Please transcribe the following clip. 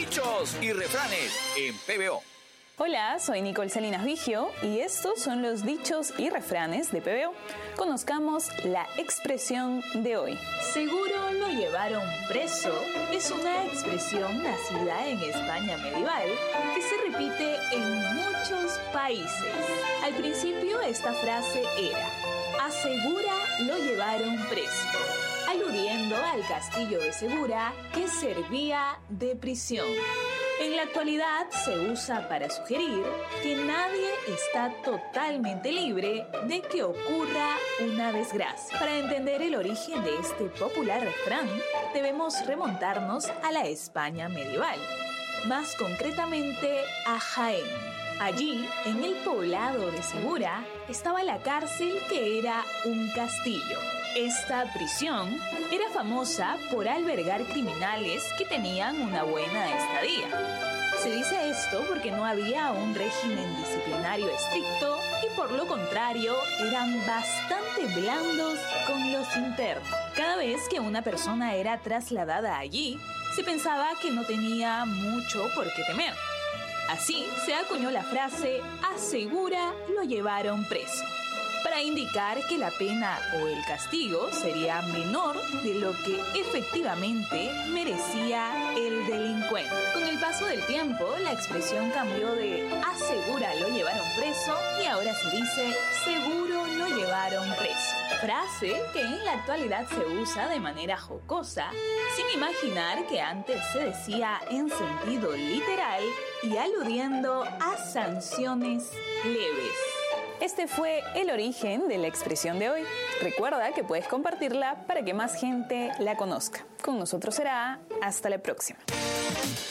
Dichos y refranes en PBO. Hola, soy Nicole Salinas Vigio y estos son los dichos y refranes de PBO. Conozcamos la expresión de hoy. Seguro lo llevaron preso es una expresión nacida en España medieval que se repite en muchos países. Al principio esta frase era: a Segura lo llevaron preso, aludiendo al castillo de Segura que servía de prisión. En la actualidad se usa para sugerir que nadie está totalmente libre de que ocurra una desgracia. Para entender el origen de este popular refrán, debemos remontarnos a la España medieval, más concretamente a Jaén. Allí, en el poblado de Segura, estaba la cárcel que era un castillo. Esta prisión era famosa por albergar criminales que tenían una buena estadía. Se dice esto porque no había un régimen disciplinario estricto y por lo contrario eran bastante blandos con los internos. Cada vez que una persona era trasladada allí, se pensaba que no tenía mucho por qué temer. Así se acuñó la frase "a Segura lo llevaron preso", para indicar que la pena o el castigo sería menor de lo que efectivamente merecía el delincuente. Con el paso del tiempo, la expresión cambió de "a Segura lo llevaron preso" y ahora se dice "seguro lo llevaron preso", frase que en la actualidad se usa de manera jocosa, sin imaginar que antes se decía en sentido literal y aludiendo a sanciones leves. Este fue el origen de la expresión de hoy. Recuerda que puedes compartirla para que más gente la conozca. Con nosotros será hasta la próxima.